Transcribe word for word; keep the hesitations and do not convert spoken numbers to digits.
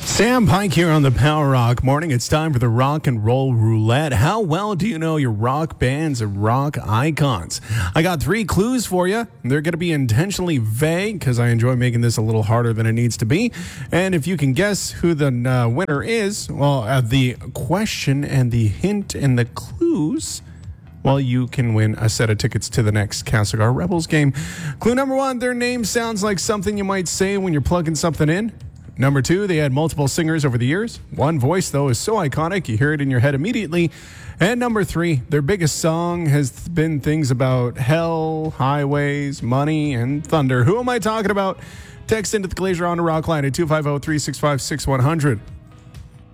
Sam Pike here on the Power Rock Morning. It's time for the Rock and Roll Roulette. How well do you know your rock bands and rock icons? I got three clues for you. They're going to be intentionally vague because I enjoy making this a little harder than it needs to be. And if you can guess who the uh, winner is, well, uh, the question and the hint and the clues, well, you can win a set of tickets to the next Castlegar Rebels game. Clue number one, their name sounds like something you might say when you're plugging something in. Number two, they had multiple singers over the years. One voice, though, is so iconic, you hear it in your head immediately. And number three, their biggest song has been things about hell, highways, money, and thunder. Who am I talking about? Text into the Glacier on the Rock line at two five zero, three six five, six one zero zero.